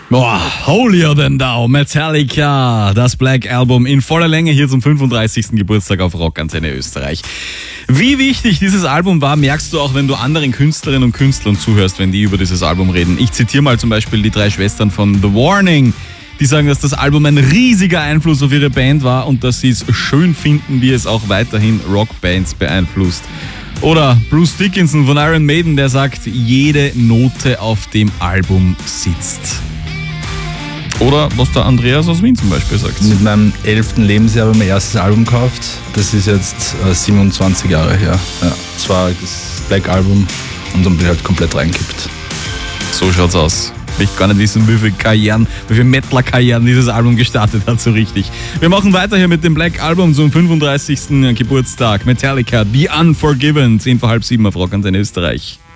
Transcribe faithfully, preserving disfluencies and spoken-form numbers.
Boah, Holier Than Thou, Metallica, das Black Album in voller Länge hier zum fünfunddreißigsten Geburtstag auf Rockantenne Österreich. Wie wichtig dieses Album war, merkst du auch, wenn du anderen Künstlerinnen und Künstlern zuhörst, wenn die über dieses Album reden. Ich zitiere mal zum Beispiel die drei Schwestern von The Warning. Die sagen, dass das Album ein riesiger Einfluss auf ihre Band war und dass sie es schön finden, wie es auch weiterhin Rockbands beeinflusst. Oder Bruce Dickinson von Iron Maiden, der sagt, jede Note auf dem Album sitzt. Oder was der Andreas aus Wien zum Beispiel sagt. Mit meinem elften Lebensjahr habe ich mein erstes Album gekauft. Das ist jetzt äh, siebenundzwanzig Jahre her. Ja, das war das Black Album und dann bin ich halt komplett reingekippt. So schaut's aus. Ich möchte gar nicht wissen, wie viele Karrieren, wie viele Mettler-Karrieren dieses Album gestartet hat, so richtig. Wir machen weiter hier mit dem Black Album zum fünfunddreißigsten Geburtstag. Metallica, The Unforgiven, zehn vor halb sieben auf Rockantenne Österreich.